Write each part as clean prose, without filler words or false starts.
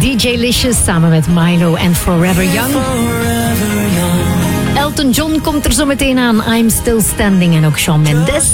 DJ Licious samen met Milo en Forever Young. Elton John komt er zo meteen aan. I'm Still Standing en ook Shawn Mendes.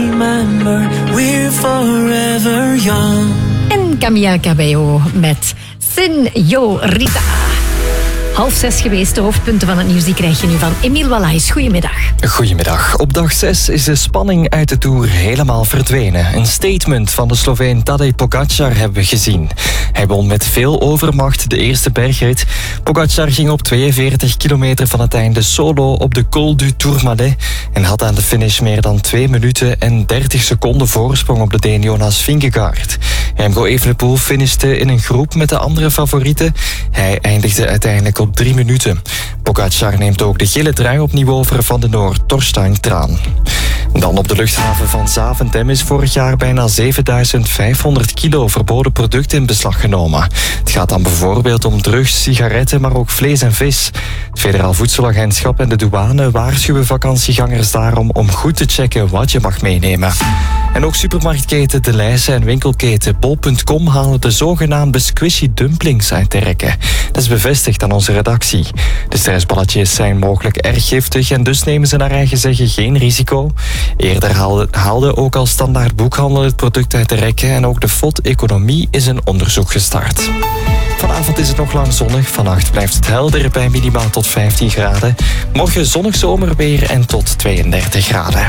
En Camila Cabello met Señorita. 5:30 geweest. De hoofdpunten van het nieuws die krijg je nu van Emiel Wallaes. Goedemiddag. Goedemiddag. Op dag 6 is de spanning uit de Tour helemaal verdwenen. Een statement van de Sloveen Tadej Pogačar hebben we gezien. Hij won met veel overmacht de eerste bergrit. Pogačar ging op 42 kilometer van het einde solo op de Col du Tourmalet en had aan de finish meer dan 2 minuten en 30 seconden voorsprong op de Deen Jonas Vingegaard. Remco Evenepoel finishte in een groep met de andere favorieten. Hij eindigde uiteindelijk op 3 minuten. Pogačar neemt ook de gele trui opnieuw over van de Noor Torstein Tran. Dan op de luchthaven van Zaventem is vorig jaar bijna 7500 kilo verboden producten in beslag genomen. Het gaat dan bijvoorbeeld om drugs, sigaretten, maar ook vlees en vis. Het Federaal Voedselagentschap en de douane waarschuwen vakantiegangers daarom om goed te checken wat je mag meenemen. En ook supermarktketen De Lijse en winkelketen Bol.com halen de zogenaamde squishy dumplings uit de rekken. Dat is bevestigd aan onze redactie. De stressballetjes zijn mogelijk erg giftig en dus nemen ze naar eigen zeggen geen risico. Eerder haalde ook al Standaard Boekhandel het product uit de rekken en ook de FOD-economie is een onderzoek gestart. Vanavond is het nog lang zonnig. Vannacht blijft het helder bij minimaal tot 15 graden. Morgen zonnig zomerweer en tot 32 graden.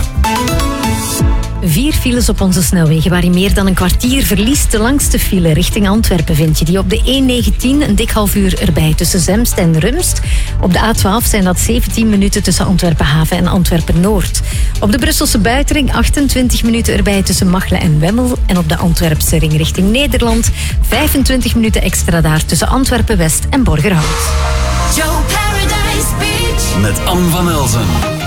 4 files op onze snelwegen waar je meer dan een kwartier verliest. De langste file richting Antwerpen vind je die op de E19, een dik half uur erbij tussen Zemst en Rumst. Op de A12 zijn dat 17 minuten tussen Antwerpen Haven en Antwerpen Noord. Op de Brusselse buitenring 28 minuten erbij tussen Machelen en Wemmel. En op de Antwerpse ring richting Nederland 25 minuten extra daar tussen Antwerpen West en Borgerhout. Joe Paradise Beach met Anne van Elzen.